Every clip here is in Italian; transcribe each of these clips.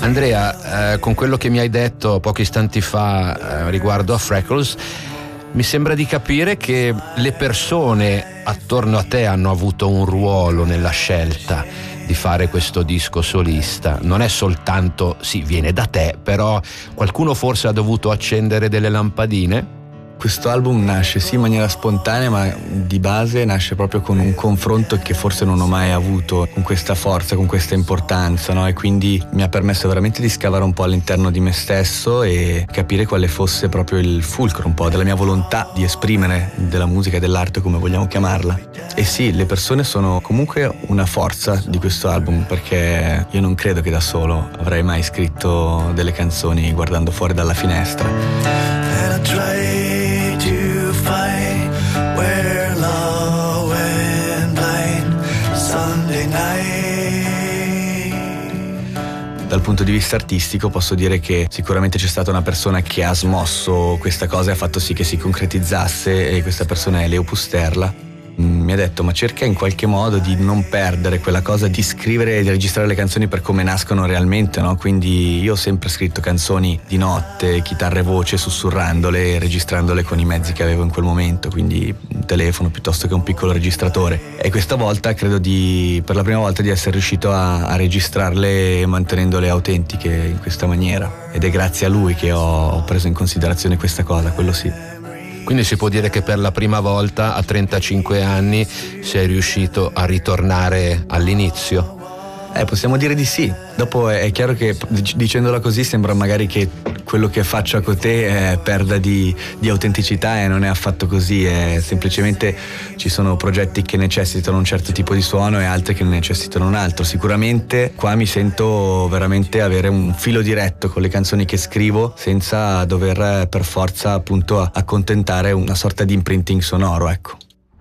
Andrea, con quello che mi hai detto pochi istanti fa riguardo a Freckles, mi sembra di capire che le persone attorno a te hanno avuto un ruolo nella scelta di fare questo disco solista. Non è soltanto, sì, viene da te, però qualcuno forse ha dovuto accendere delle lampadine? Questo album nasce sì in maniera spontanea, ma di base nasce proprio con un confronto che forse non ho mai avuto con questa forza, con questa importanza, no? E quindi mi ha permesso veramente di scavare un po' all'interno di me stesso e capire quale fosse proprio il fulcro un po' della mia volontà di esprimere della musica e dell'arte, come vogliamo chiamarla. E sì, le persone sono comunque una forza di questo album, perché io non credo che da solo avrei mai scritto delle canzoni guardando fuori dalla finestra. Dal punto di vista artistico posso dire che sicuramente c'è stata una persona che ha smosso questa cosa e ha fatto sì che si concretizzasse, e questa persona è Leo Pusterla. Mi ha detto: ma cerca in qualche modo di non perdere quella cosa di scrivere e di registrare le canzoni per come nascono realmente, no? Quindi io ho sempre scritto canzoni di notte, chitarra e voce, sussurrandole e registrandole con i mezzi che avevo in quel momento, quindi un telefono piuttosto che un piccolo registratore. E questa volta credo per la prima volta di essere riuscito a registrarle mantenendole autentiche in questa maniera, ed è grazie a lui che ho preso in considerazione questa cosa, quello sì. Quindi si può dire che per la prima volta a 35 anni sei riuscito a ritornare all'inizio? Possiamo dire di sì. Dopo è chiaro che dicendola così sembra magari che quello che faccio a Coté perda di autenticità, e non è affatto così. È semplicemente ci sono progetti che necessitano un certo tipo di suono e altri che ne necessitano un altro. Sicuramente qua mi sento veramente avere un filo diretto con le canzoni che scrivo, senza dover per forza appunto accontentare una sorta di imprinting sonoro, ecco.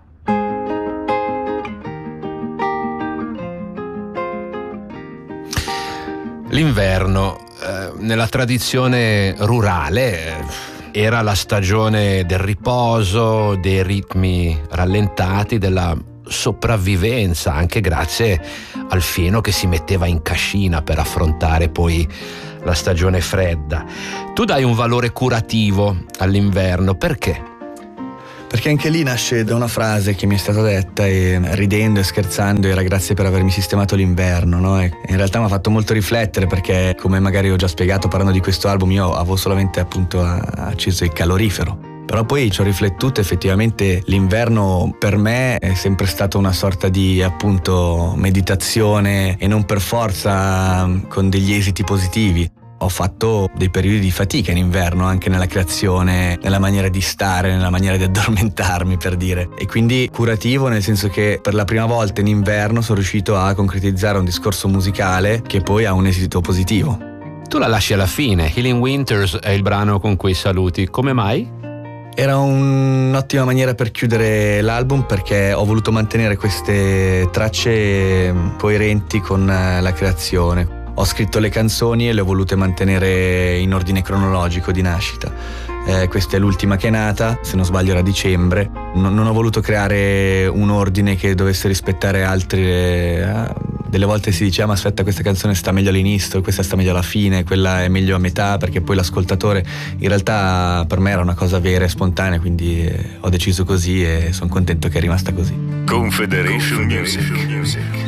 L'inverno, nella tradizione rurale, era la stagione del riposo, dei ritmi rallentati, della sopravvivenza, anche grazie al fieno che si metteva in cascina per affrontare poi la stagione fredda. Tu dai un valore curativo all'inverno, perché? Perché anche lì nasce da una frase che mi è stata detta, e ridendo e scherzando era: grazie per avermi sistemato l'inverno, no? E in realtà mi ha fatto molto riflettere, perché come magari ho già spiegato parlando di questo album, io avevo solamente appunto acceso il calorifero. Però poi ci ho riflettuto, effettivamente l'inverno per me è sempre stato una sorta di appunto meditazione, e non per forza con degli esiti positivi. Ho fatto dei periodi di fatica in inverno, anche nella creazione, nella maniera di stare, nella maniera di addormentarmi, per dire. E quindi curativo nel senso che per la prima volta in inverno sono riuscito a concretizzare un discorso musicale che poi ha un esito positivo. Tu la lasci alla fine. Healing Winters è il brano con cui saluti. Come mai? Era un'ottima maniera per chiudere l'album, perché ho voluto mantenere queste tracce coerenti con la creazione. Ho scritto le canzoni e le ho volute mantenere in ordine cronologico di nascita. Questa è l'ultima che è nata, se non sbaglio era dicembre. Non ho voluto creare un ordine che dovesse rispettare altre. Delle volte si dice: ma aspetta, questa canzone sta meglio all'inizio, questa sta meglio alla fine, quella è meglio a metà, perché poi l'ascoltatore. In realtà per me era una cosa vera e spontanea, quindi ho deciso così e sono contento che è rimasta così. Confederation Music.